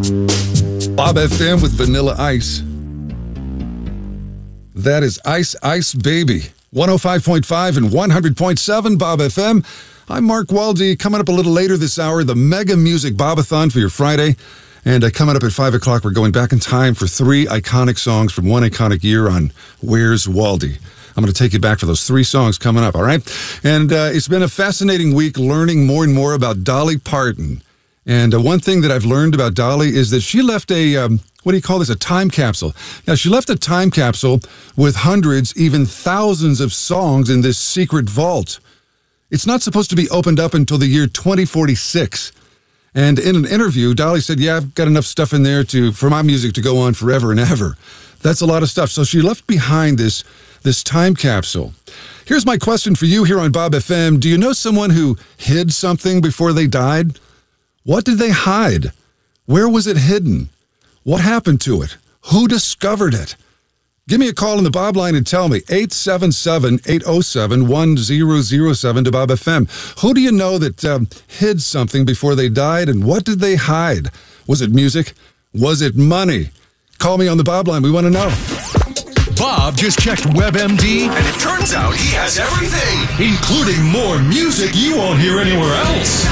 Bob FM with Vanilla Ice. That is Ice Ice Baby. 105.5 and 100.7 Bob FM. I'm Mark Waldy. Coming up a little later this hour, the Mega Music Bobathon for your Friday. And coming up at 5 o'clock, we're going back in time for 3 iconic songs from one iconic year on Where's Waldy. I'm going to take you back for those 3 songs coming up, all right? And it's been a fascinating week learning more and more about Dolly Parton. And one thing that I've learned about Dolly is that she left a, what do you call this, a time capsule. Now, she left a time capsule with hundreds, even thousands of songs in this secret vault. It's not supposed to be opened up until the year 2046. And in an interview, Dolly said, yeah, I've got enough stuff in there for my music to go on forever and ever. That's a lot of stuff. So she left behind this time capsule. Here's my question for you here on Bob FM. Do you know someone who hid something before they died? What did they hide? Where was it hidden? What happened to it? Who discovered it? Give me a call on the Bob line and tell me. 877-807-1007 to Bob FM. Who do you know that hid something before they died, and what did they hide? Was it music? Was it money? Call me on the Bob line. We want to know. Bob just checked WebMD, and it turns out he has everything, including more music you won't hear anywhere else.